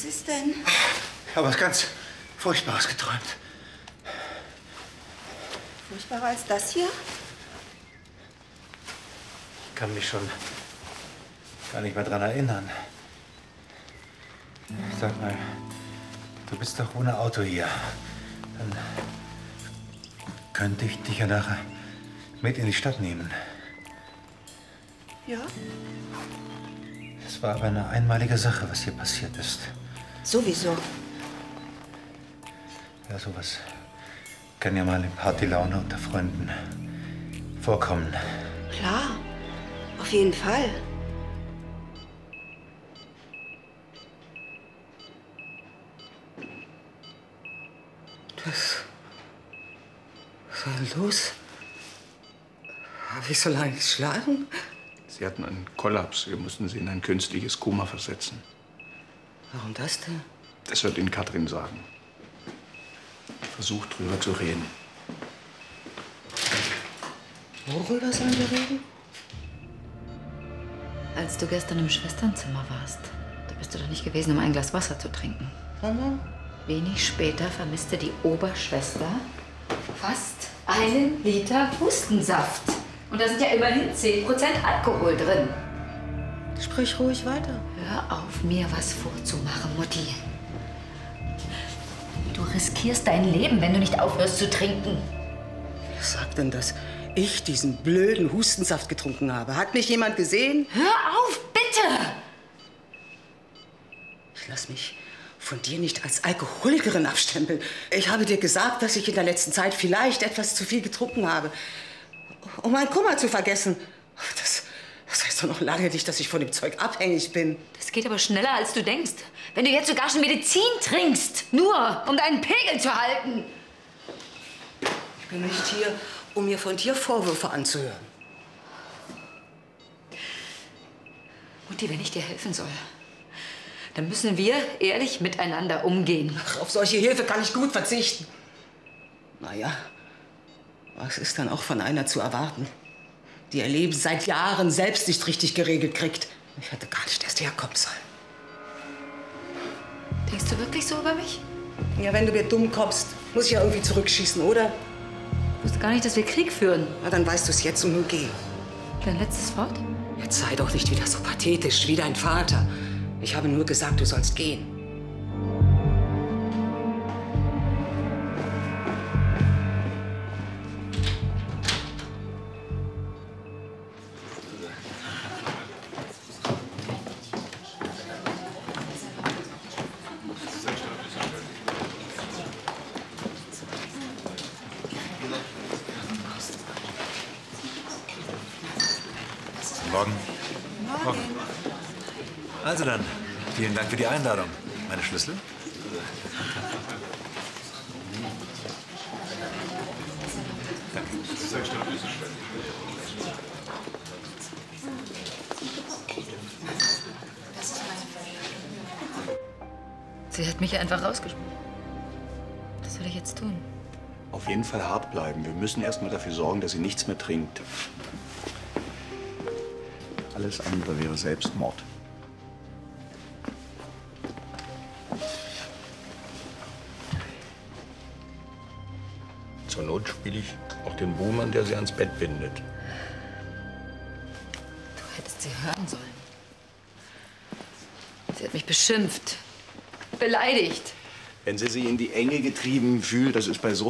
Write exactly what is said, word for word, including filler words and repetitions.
Was ist denn? Ich habe was ganz Furchtbares geträumt. Furchtbarer als das hier? Ich kann mich schon gar nicht mehr dran erinnern. Sag mal, du bist doch ohne Auto hier. Dann könnte ich dich ja nachher mit in die Stadt nehmen. Ja? Es war aber eine einmalige Sache, was hier passiert ist. Sowieso. Ja, sowas kann ja mal in Partylaune unter Freunden vorkommen. Klar, auf jeden Fall. Was? Was war denn los? Habe ich so lange geschlagen? Sie hatten einen Kollaps. Wir mussten Sie in ein künstliches Koma versetzen. Warum das denn? Das wird Ihnen Katrin sagen. Versucht, drüber zu reden. Worüber sollen wir reden? Als du gestern im Schwesternzimmer warst, da bist du doch nicht gewesen, um ein Glas Wasser zu trinken. Sondern? Wenig später vermisste die Oberschwester fast einen Liter Hustensaft. Und da sind ja immerhin zehn Prozent Alkohol drin. Sprich ruhig weiter. Hör auf, mir was vorzumachen, Mutti. Du riskierst dein Leben, wenn du nicht aufhörst zu trinken. Wer sagt denn, dass ich diesen blöden Hustensaft getrunken habe? Hat mich jemand gesehen? Hör auf, bitte! Ich lass mich von dir nicht als Alkoholikerin abstempeln. Ich habe dir gesagt, dass ich in der letzten Zeit vielleicht etwas zu viel getrunken habe, um meinen Kummer zu vergessen. Das, das heißt doch noch lange nicht, dass ich von dem Zeug abhängig bin. Das geht aber schneller, als du denkst. Wenn du jetzt sogar schon Medizin trinkst, nur um deinen Pegel zu halten. Ich bin nicht hier, um mir von dir Vorwürfe anzuhören. Mutti, wenn ich dir helfen soll, dann müssen wir ehrlich miteinander umgehen. Ach, auf solche Hilfe kann ich gut verzichten. Naja, was ist dann auch von einer zu erwarten, die ihr Leben seit Jahren selbst nicht richtig geregelt kriegt? Ich hätte gar nicht erst herkommen sollen. Denkst du wirklich so über mich? Ja, wenn du mir dumm kommst, muss ich ja irgendwie zurückschießen, oder? Ich wusste gar nicht, dass wir Krieg führen. Na, dann weißt du es jetzt und nun geh. Dein letztes Wort? Jetzt sei doch nicht wieder so pathetisch wie dein Vater. Ich habe nur gesagt, du sollst gehen. Morgen. Morgen. Also dann, vielen Dank für die Einladung. Meine Schlüssel? Danke. Sie hat mich einfach rausgeschmissen. Was soll ich jetzt tun? Auf jeden Fall hart bleiben. Wir müssen erst mal dafür sorgen, dass sie nichts mehr trinkt. Alles andere wäre Selbstmord. Zur Not spiele ich auch den Buhmann, der sie ans Bett bindet. Du hättest sie hören sollen. Sie hat mich beschimpft, beleidigt. Wenn sie sich in die Enge getrieben fühlt, das ist bei so